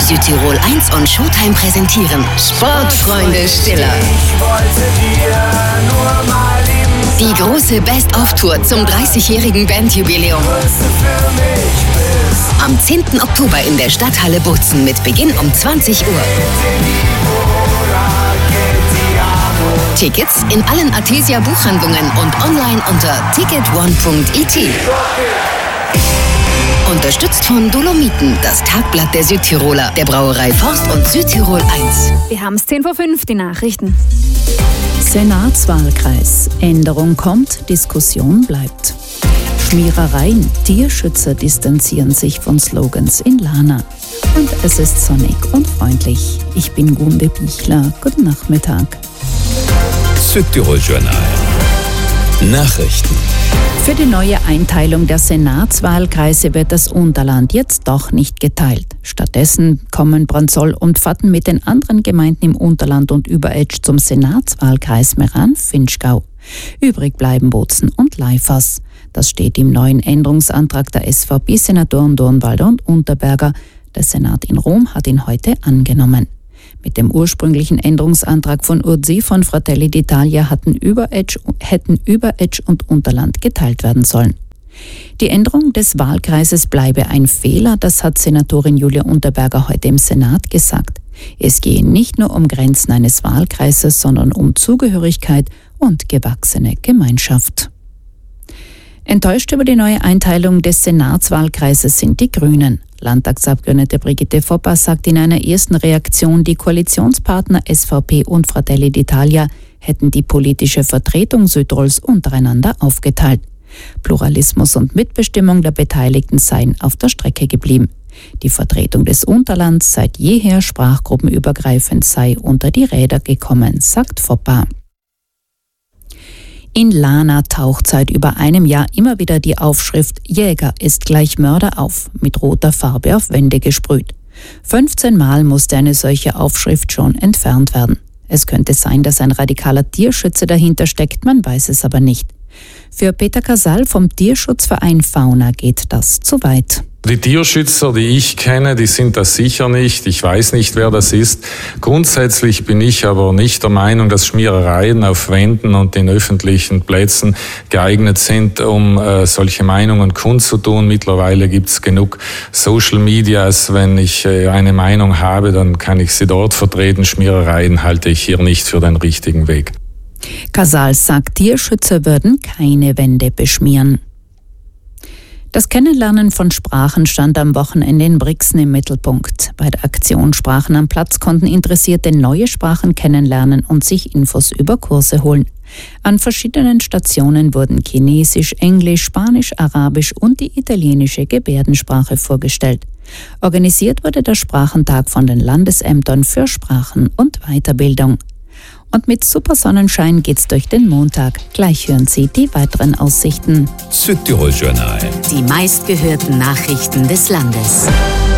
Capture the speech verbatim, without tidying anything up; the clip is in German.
Südtirol eins und Showtime präsentieren Sportfreunde Stiller. Die große Best-of-Tour zum dreißigjährigen Bandjubiläum. Am zehnten Oktober in der Stadthalle Bozen mit Beginn um zwanzig Uhr. Tickets in allen Artesia Buchhandlungen und online unter ticket one punkt i t. Unterstützt von Dolomiten, das Tagblatt der Südtiroler, der Brauerei Forst und Südtirol eins. Wir haben es zehn vor fünf, die Nachrichten. Senatswahlkreis. Änderung kommt, Diskussion bleibt. Schmierereien. Tierschützer distanzieren sich von Slogans in Lana. Und es ist sonnig und freundlich. Ich bin Gunde Bichler. Guten Nachmittag. Südtirol Journal. Nachrichten. Für die neue Einteilung der Senatswahlkreise wird das Unterland jetzt doch nicht geteilt. Stattdessen kommen Branzoll und Vatten mit den anderen Gemeinden im Unterland und Überetsch zum Senatswahlkreis Meran-Finchgau. Übrig bleiben Bozen und Leifers. Das steht im neuen Änderungsantrag der S V P-Senatoren Dornwalder und Unterberger. Der Senat in Rom hat ihn heute angenommen. Mit dem ursprünglichen Änderungsantrag von Urzi von Fratelli d'Italia hatten Überetsch, hätten Überetsch und Unterland geteilt werden sollen. Die Änderung des Wahlkreises bleibe ein Fehler, das hat Senatorin Julia Unterberger heute im Senat gesagt. Es gehe nicht nur um Grenzen eines Wahlkreises, sondern um Zugehörigkeit und gewachsene Gemeinschaft. Enttäuscht über die neue Einteilung des Senatswahlkreises sind die Grünen. Landtagsabgeordnete Brigitte Foppa sagt in einer ersten Reaktion, die Koalitionspartner S V P und Fratelli d'Italia hätten die politische Vertretung Südtirols untereinander aufgeteilt. Pluralismus und Mitbestimmung der Beteiligten seien auf der Strecke geblieben. Die Vertretung des Unterlands seit jeher sprachgruppenübergreifend sei unter die Räder gekommen, sagt Foppa. In Lana taucht seit über einem Jahr immer wieder die Aufschrift Jäger ist gleich Mörder auf, mit roter Farbe auf Wände gesprüht. fünfzehn Mal musste eine solche Aufschrift schon entfernt werden. Es könnte sein, dass ein radikaler Tierschütze dahinter steckt, man weiß es aber nicht. Für Peter Casal vom Tierschutzverein Fauna geht das zu weit. Die Tierschützer, die ich kenne, die sind das sicher nicht. Ich weiß nicht, wer das ist. Grundsätzlich bin ich aber nicht der Meinung, dass Schmierereien auf Wänden und in öffentlichen Plätzen geeignet sind, um äh, solche Meinungen kundzutun. Mittlerweile gibt es genug Social Medias. Wenn ich äh, eine Meinung habe, dann kann ich sie dort vertreten. Schmierereien halte ich hier nicht für den richtigen Weg. Casal sagt, Tierschützer würden keine Wände beschmieren. Das Kennenlernen von Sprachen stand am Wochenende in Brixen im Mittelpunkt. Bei der Aktion Sprachen am Platz konnten Interessierte neue Sprachen kennenlernen und sich Infos über Kurse holen. An verschiedenen Stationen wurden Chinesisch, Englisch, Spanisch, Arabisch und die italienische Gebärdensprache vorgestellt. Organisiert wurde der Sprachentag von den Landesämtern für Sprachen und Weiterbildung. Und mit super Sonnenschein geht's durch den Montag. Gleich hören Sie die weiteren Aussichten. Südtirol Journal. Die meistgehörten Nachrichten des Landes.